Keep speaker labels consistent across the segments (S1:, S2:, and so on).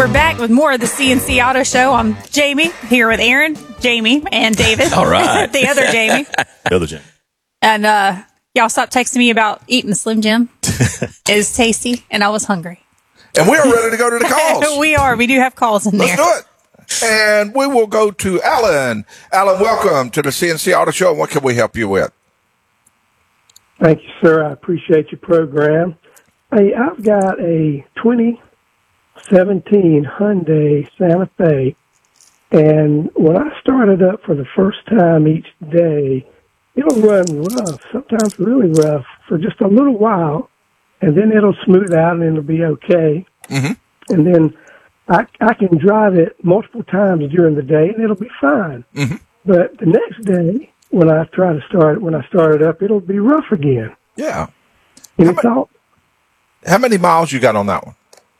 S1: We're back with more of the CNC Auto Show. I'm Jamie, here with Aaron, Jamie, and David.
S2: All right.
S1: The other Jamie.
S2: The other Jamie.
S1: And y'all stopped texting me about eating the Slim Jim. It was tasty, and I was hungry.
S3: And we are ready to go to the calls.
S1: We are. We do have calls in
S3: Let's
S1: there.
S3: do it. And we will go to Alan. Alan, welcome to the CNC Auto Show. What can we help you with?
S4: Thank you, sir. I appreciate your program. Hey, I've got a 2017 Hyundai Santa Fe, and when I start it up for the first time each day, it'll run rough, sometimes really rough, for just a little while, and then it'll smooth out and it'll be okay.
S3: Mm-hmm.
S4: And then I can drive it multiple times during the day, and it'll be fine.
S3: Mm-hmm.
S4: But the next day, when I start it up, it'll be rough again.
S3: Yeah.
S4: And it's all
S3: How many miles you got on that one?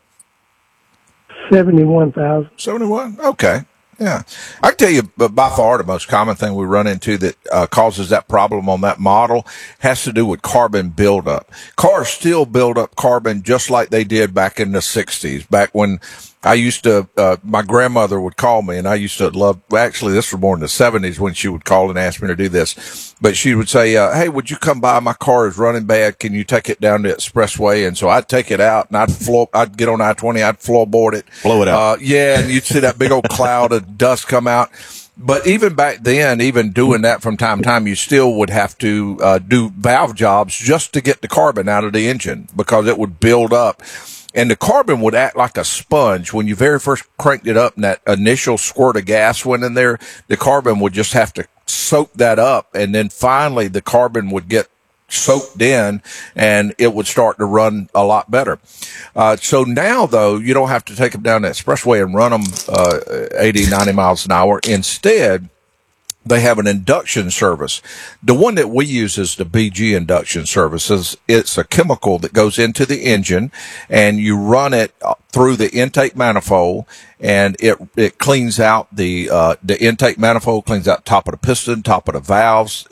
S4: 71,000.
S3: 71? Okay. Yeah. I can tell you by far the most common thing we run into that causes that problem on that model has to do with carbon buildup. Cars still build up carbon just like they did back in the 60s, back when I used to, my grandmother would call me, and I used to love, actually this was more in the 70s when she would call and ask me to do this, but she would say, hey, would you come by? My car is running bad. Can you take it down the expressway? And so I'd take it out, and I'd get on I-20, I'd floorboard it.
S2: Blow it out.
S3: Yeah, and you'd see that big old cloud of dust come out. But even back then, even doing that from time to time, you still would have to do valve jobs just to get the carbon out of the engine because it would build up. And the carbon would act like a sponge. When you very first cranked it up and that initial squirt of gas went in there, the carbon would just have to soak that up. And then finally the carbon would get soaked in and it would start to run a lot better. So now though, you don't have to take them down the expressway and run them 80, 90 miles an hour. Instead, they have an induction service. The one that we use is the BG induction services. It's a chemical that goes into the engine and you run it through the intake manifold and it cleans out the intake manifold, cleans out top of the piston, top of the valves,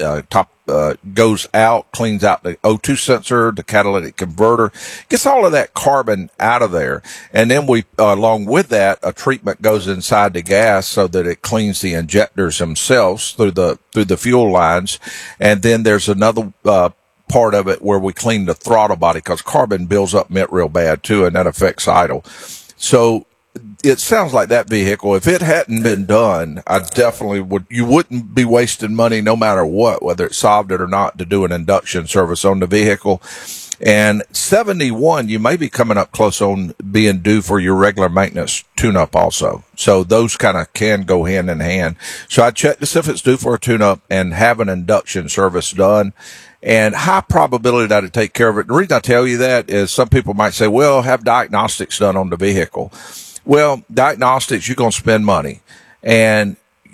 S3: goes out, cleans out the O2 sensor, the catalytic converter, gets all of that carbon out of there. And then we, along with that, a treatment goes inside the gas so that it cleans the injectors themselves through the fuel lines. And then there's another, part of it where we clean the throttle body because carbon builds up mint real bad too, and that affects idle. So it sounds like that vehicle, if it hadn't been done, I definitely you wouldn't be wasting money no matter what, whether it solved it or not, to do an induction service on the vehicle. And 71, you may be coming up close on being due for your regular maintenance tune-up also. So those kind of can go hand in hand. So I check to see if it's due for a tune-up and have an induction service done. And high probability that it'll take care of it. The reason I tell you that is some people might say, well, have diagnostics done on the vehicle. Well, diagnostics, you're going to spend money. And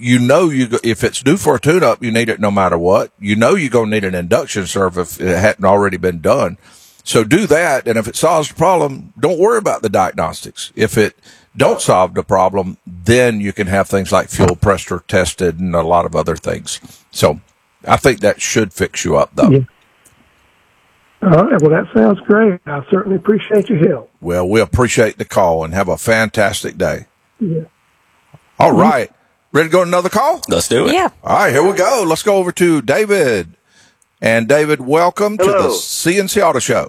S3: if it's due for a tune-up, you need it no matter what. You're going to need an induction service if it hadn't already been done. So do that. And if it solves the problem, don't worry about the diagnostics. If it don't solve the problem, then you can have things like fuel pressure tested and a lot of other things. So I think that should fix you up, though.
S4: Yeah. All right. Well, that sounds great. I certainly appreciate your help.
S3: Well, we appreciate the call and have a fantastic day.
S4: Yeah.
S3: All right. Ready to go to another call?
S2: Let's do it.
S1: Yeah.
S3: All right, here we go. Let's go over to David. And David, welcome to the CNC Auto Show.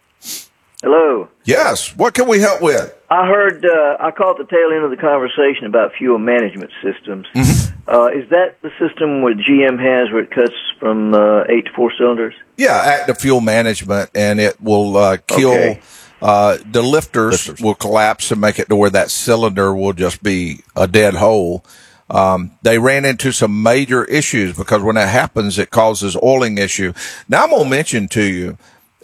S5: Hello.
S3: Yes. What can we help with?
S5: I heard, I caught the tail end of the conversation about fuel management systems.
S3: Mm-hmm.
S5: Is that the system where GM has where it cuts from 8 to 4 cylinders?
S3: Yeah, active fuel management, and it will kill the lifters will collapse and make it to where that cylinder will just be a dead hole. They ran into some major issues because when that happens, it causes oiling issue. Now I'm going to mention to you,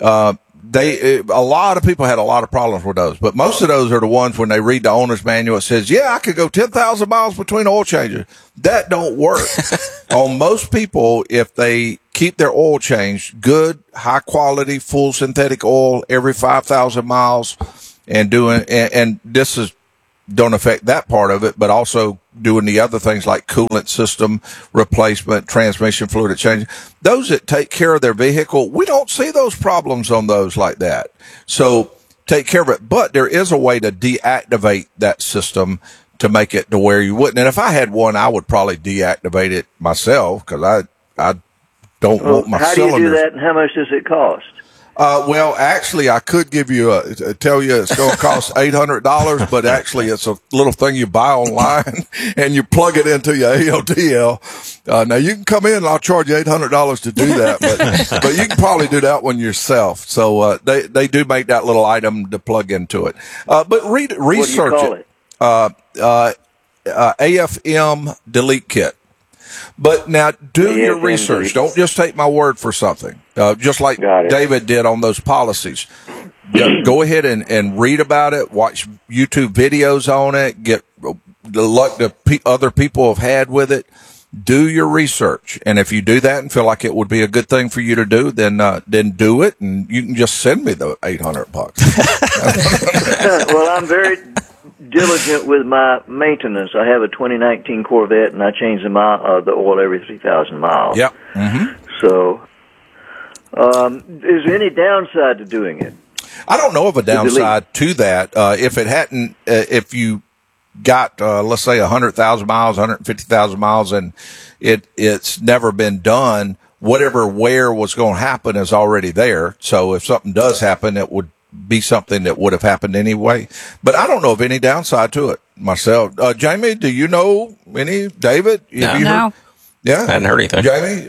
S3: a lot of people had a lot of problems with those, but most of those are the ones when they read the owner's manual, it says, yeah, I could go 10,000 miles between oil changes. That don't work. On most people, if they keep their oil changed, good, high quality, full synthetic oil every 5,000 miles and this is, don't affect that part of it, but also doing the other things like coolant system replacement, transmission fluid exchange. Those that take care of their vehicle, we don't see those problems on those like that. So take care of it. But there is a way to deactivate that system to make it to where you wouldn't. And if I had one, I would probably deactivate it myself because I don't want my
S5: how
S3: cylinders.
S5: do you do that, and how much does it cost?
S3: Well, actually, I could give you tell you it's going to cost $800, but actually it's a little thing you buy online and you plug it into your AODL. Now you can come in and I'll charge you $800 to do that, but you can probably do that one yourself. So, they do make that little item to plug into it. But research
S5: what do you call it.
S3: AFM delete kit. But now do your research. Don't just take my word for something. Just like David did on those policies. Go ahead and read about it. Watch YouTube videos on it. Get the luck that other people have had with it. Do your research. And if you do that and feel like it would be a good thing for you to do, then do it. And you can just send me the $800.
S5: Well, I'm very diligent with my maintenance. I have a 2019 Corvette, and I change the oil every 3,000 miles.
S3: Yep. Mm-hmm.
S5: So, is there any downside to doing it?
S3: I don't know of a downside to that. If you got, let's say 100,000 miles, 150,000 miles, and it's never been done, whatever wear was going to happen is already there. So if something does happen, it would be something that would have happened anyway. But I don't know of any downside to it myself. Jamie, do you know any? David?
S2: No.
S3: Yeah.
S2: I hadn't heard anything.
S3: Jamie?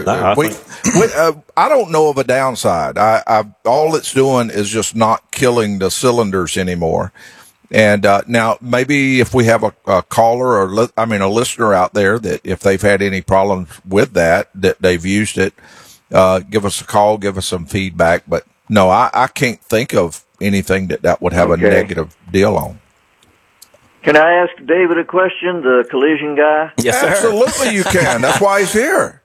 S3: I don't know of a downside. All it's doing is just not killing the cylinders anymore. And now maybe if we have a caller or a listener out there that if they've had any problems with that they've used it, give us a call, give us some feedback. But no, I can't think of anything that would have a negative deal on.
S5: Can I ask David a question, the collision guy?
S2: Yes, sir.
S3: Absolutely you can. That's why he's here.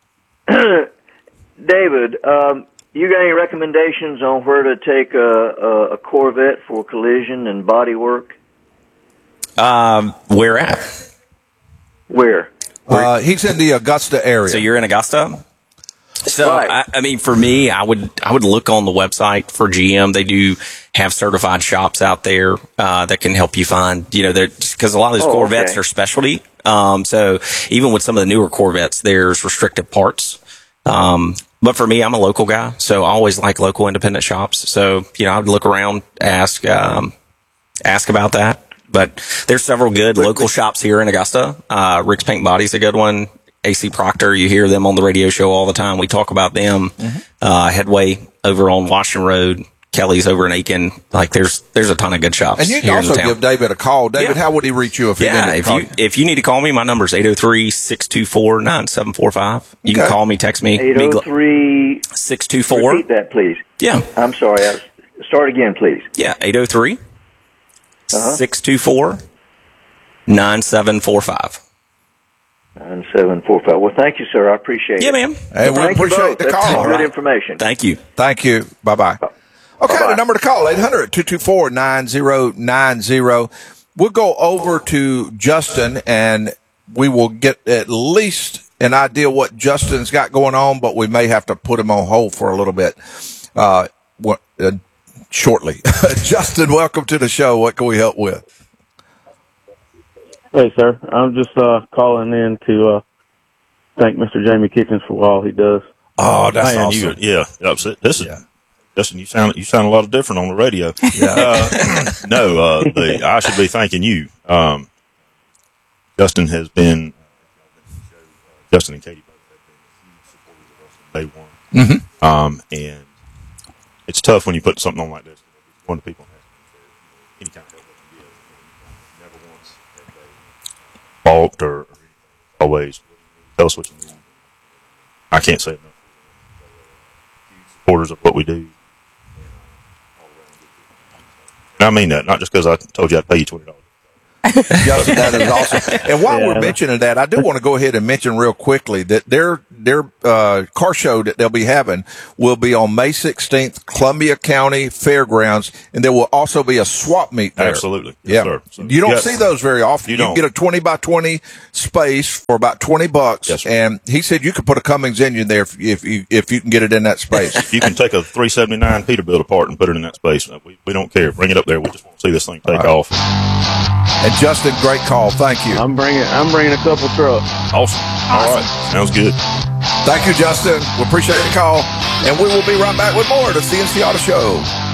S5: David, you got any recommendations on where to take a Corvette for collision and body work?
S2: Where at?
S5: Where?
S3: He's in the Augusta area.
S2: So you're in Augusta? So,
S5: right.
S2: For me, I would look on the website for GM. They do have certified shops out there, that can help you find, because a lot of those Corvettes are specialty. So even with some of the newer Corvettes, there's restricted parts. But for me, I'm a local guy, so I always like local independent shops. So, I would look around, ask about that. But there's several good local shops here in Augusta. Rick's Paint Body's a good one. AC Proctor, you hear them on the radio show all the time. We talk about them. Mm-hmm. Headway over on Washington Road. Kelly's over in Aiken. Like there's a ton of good shops.
S3: And you can also give David a call. David, how would he reach you if he didn't call you?
S2: If you need to call me, my number is 803-624-9745. You can call me, text me.
S5: 803-624. Repeat that, please.
S2: Yeah.
S5: I'm sorry. Start again, please.
S2: Yeah, 803-624-9745.
S5: 9745. Well, thank you, sir. I appreciate it.
S2: Yeah, ma'am.
S3: Hey, we appreciate the call.
S5: That's good information.
S2: Thank you.
S3: Thank you. Bye-bye. Okay, the number to call, 800-224-9090. We'll go over to Justin, and we will get at least an idea what Justin's got going on, but we may have to put him on hold for a little bit shortly. Justin, welcome to the show. What can we help with?
S6: Hey, sir. I'm just calling in to thank Mr. Jamie Kitchens for all he does.
S3: Oh, that's awesome.
S7: Listen, you sound a lot different on the radio.
S3: Yeah.
S7: I should be thanking you. Justin and Katie both have been huge supporters of us from day one.
S3: Mm-hmm.
S7: And it's tough when you put something on like this. One of the people has any kind of help they can give. Never once have they balked or always tell us what you need. I can't say enough. Huge supporters of what we do. And I mean that, not just because I told you I'd pay you $20.
S3: Justin, that is awesome. And while we're mentioning that, I do want to go ahead and mention real quickly that their car show that they'll be having will be on May 16th, Columbia County Fairgrounds, and there will also be a swap meet there.
S7: Absolutely. Yes, sir. So,
S3: you don't see those very often.
S7: You
S3: can get a 20 by 20 space for about $20.
S7: Yes, sir.
S3: And he said you could put a Cummins engine there if you can get it in that space.
S7: You can take a 379 Peterbilt apart and put it in that space. We don't care. Bring it up there. We just want to see this thing take off.
S3: And Justin, great call. Thank you.
S6: I'm bringing a couple trucks.
S7: Awesome. All right. Sounds good.
S3: Thank you, Justin. We appreciate the call. And we will be right back with more of the CNC Auto Show.